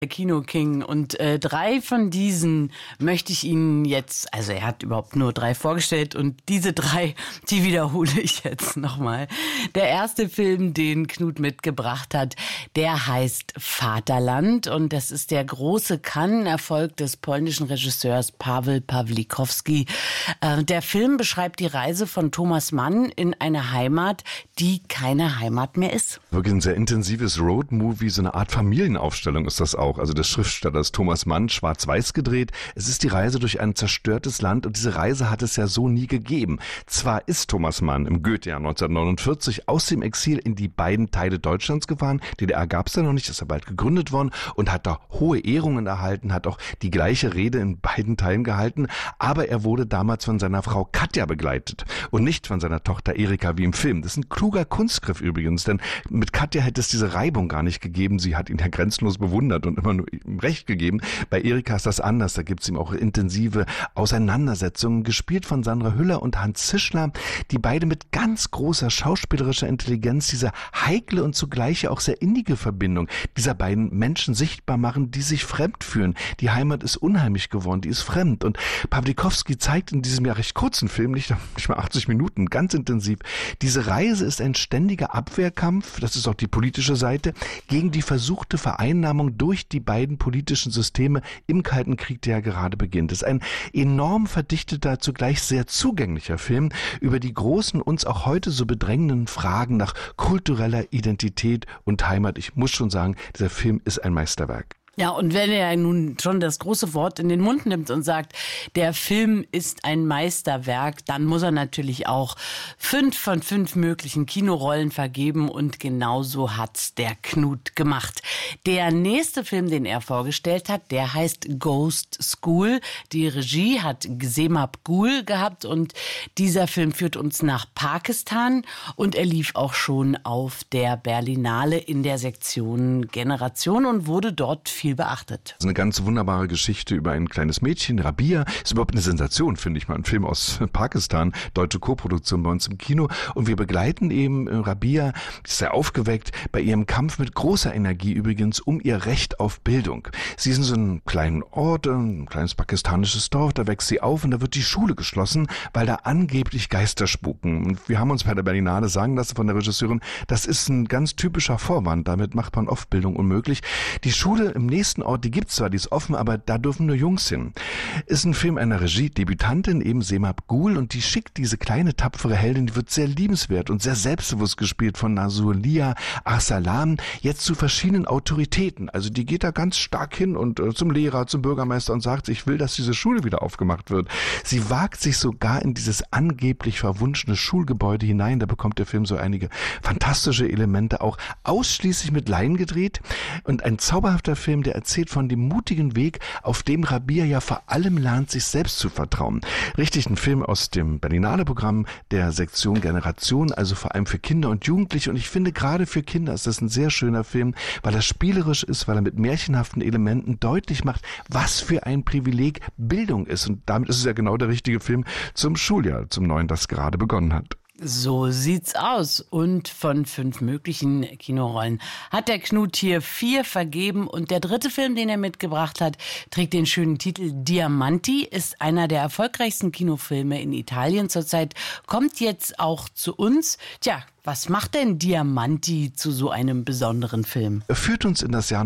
Kino King und 3 von diesen möchte ich Ihnen jetzt, also er hat überhaupt nur 3 vorgestellt und diese 3, die wiederhole ich jetzt nochmal. Der erste Film, den Knut mitgebracht hat, der heißt Vaterland und das ist der große Cannes-Erfolg des polnischen Regisseurs Paweł Pawlikowski. Der Film beschreibt die Reise von Thomas Mann in eine Heimat, die keine Heimat mehr ist. Wirklich ein sehr intensives Roadmovie, so eine Art Familienaufstellung ist das auch. Also des Schriftstellers Thomas Mann, schwarz-weiß gedreht. Es ist die Reise durch ein zerstörtes Land und diese Reise hat es ja so nie gegeben. Zwar ist Thomas Mann im Goethejahr 1949 aus dem Exil in die beiden Teile Deutschlands gefahren. DDR gab es da noch nicht, ist ja bald gegründet worden und hat da hohe Ehrungen erhalten, hat auch die gleiche Rede in beiden Teilen gehalten. Aber er wurde damals von seiner Frau Katja begleitet und nicht von seiner Tochter Erika wie im Film. Das ist ein kluger Kunstgriff übrigens, denn mit Katja hätte es diese Reibung gar nicht gegeben. Sie hat ihn ja grenzenlos bewundert und immer nur ihm Recht gegeben. Bei Erika ist das anders. Da gibt es ihm auch intensive Auseinandersetzungen, gespielt von Sandra Hüller und Hans Zischler, die beide mit ganz großer schauspielerischer Intelligenz diese heikle und zugleich auch sehr innige Verbindung dieser beiden Menschen sichtbar machen, die sich fremd fühlen. Die Heimat ist unheimlich geworden, die ist fremd. Und Pawlikowski zeigt in diesem ja recht kurzen Film, nicht mal 80 Minuten, ganz intensiv, diese Reise ist ein ständiger Abwehrkampf, das ist auch die politische Seite, gegen die versuchte Vereinnahmung durch die beiden politischen Systeme im Kalten Krieg, der ja gerade beginnt. Es ist ein enorm verdichteter, zugleich sehr zugänglicher Film über die großen, uns auch heute so bedrängenden Fragen nach kultureller Identität und Heimat. Ich muss schon sagen, dieser Film ist ein Meisterwerk. Ja, und wenn er nun schon das große Wort in den Mund nimmt und sagt, der Film ist ein Meisterwerk, dann muss er natürlich auch 5 von 5 möglichen Kinorollen vergeben und genauso hat's der Knut gemacht. Der nächste Film, den er vorgestellt hat, der heißt Ghost School. Die Regie hat Semab Gul gehabt und dieser Film führt uns nach Pakistan und er lief auch schon auf der Berlinale in der Sektion Generation und wurde dort viel beachtet. Das ist eine ganz wunderbare Geschichte über ein kleines Mädchen, Rabia. Ist überhaupt eine Sensation, finde ich mal. Ein Film aus Pakistan, deutsche Koproduktion bei uns im Kino. Und wir begleiten eben Rabia, ist sehr aufgeweckt, bei ihrem Kampf mit großer Energie übrigens um ihr Recht auf Bildung. Sie ist in so einem kleinen Ort, ein kleines pakistanisches Dorf, da wächst sie auf und da wird die Schule geschlossen, weil da angeblich Geister spuken. Und wir haben uns bei der Berlinale sagen lassen von der Regisseurin, das ist ein ganz typischer Vorwand, damit macht man oft Bildung unmöglich. Die Schule im nächsten Ort, die gibt's zwar, die ist offen, aber da dürfen nur Jungs hin. Ist ein Film einer Regie-Debütantin, eben Semab Gul, und die schickt diese kleine, tapfere Heldin, die wird sehr liebenswert und sehr selbstbewusst gespielt von Nasurlia Arsalan, jetzt zu verschiedenen Autoritäten. Also die geht da ganz stark hin und zum Lehrer, zum Bürgermeister und sagt, ich will, dass diese Schule wieder aufgemacht wird. Sie wagt sich sogar in dieses angeblich verwunschene Schulgebäude hinein. Da bekommt der Film so einige fantastische Elemente, auch ausschließlich mit Laien gedreht und ein zauberhafter Film, der erzählt von dem mutigen Weg, auf dem Rabia ja vor allem lernt, sich selbst zu vertrauen. Richtig, ein Film aus dem Berlinale-Programm der Sektion Generation, also vor allem für Kinder und Jugendliche. Und ich finde, gerade für Kinder ist das ein sehr schöner Film, weil er spielerisch ist, weil er mit märchenhaften Elementen deutlich macht, was für ein Privileg Bildung ist. Und damit ist es ja genau der richtige Film zum Schuljahr, zum neuen, das gerade begonnen hat. So sieht's aus. Und von 5 möglichen Kinorollen hat der Knut hier 4 vergeben. Und der dritte Film, den er mitgebracht hat, trägt den schönen Titel Diamanti, ist einer der erfolgreichsten Kinofilme in Italien zurzeit, kommt jetzt auch zu uns. Tja, was macht denn Diamanti zu so einem besonderen Film? Er führt uns in das Jahr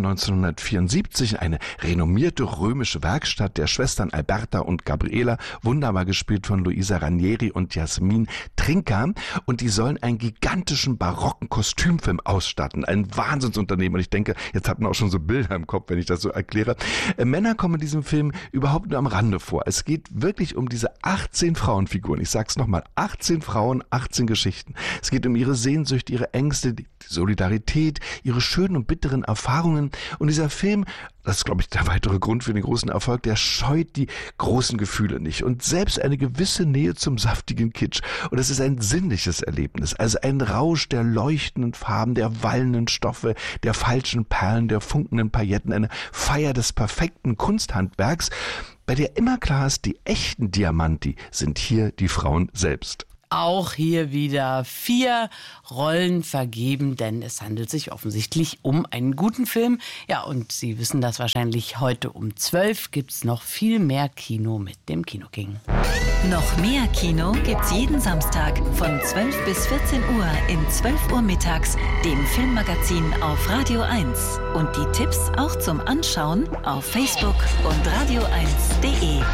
1974, eine renommierte römische Werkstatt der Schwestern Alberta und Gabriela, wunderbar gespielt von Luisa Ranieri und Jasmin Trinka. Und die sollen einen gigantischen barocken Kostümfilm ausstatten. Ein Wahnsinnsunternehmen. Und ich denke, jetzt hat man auch schon so Bilder im Kopf, wenn ich das so erkläre. Männer kommen in diesem Film überhaupt nur am Rande vor. Es geht wirklich um diese 18 Frauenfiguren. Ich sag's nochmal, 18 Frauen, 18 Geschichten. Es geht um ihre Sehnsucht, ihre Ängste, die Solidarität, ihre schönen und bitteren Erfahrungen. Und dieser Film, das ist, glaube ich, der weitere Grund für den großen Erfolg, der scheut die großen Gefühle nicht. Und selbst eine gewisse Nähe zum saftigen Kitsch. Und es ist ein sinnliches Erlebnis. Also ein Rausch der leuchtenden Farben, der wallenden Stoffe, der falschen Perlen, der funkenden Pailletten. Eine Feier des perfekten Kunsthandwerks, bei der immer klar ist, die echten Diamanti sind hier die Frauen selbst. Auch hier wieder 4 Rollen vergeben, denn es handelt sich offensichtlich um einen guten Film. Ja, und Sie wissen das wahrscheinlich, heute um 12 gibt's noch viel mehr Kino mit dem Kino King. Noch mehr Kino gibt's jeden Samstag von 12 bis 14 Uhr in 12 Uhr mittags, dem Filmmagazin auf Radio 1. Und die Tipps auch zum Anschauen auf Facebook und radio1.de.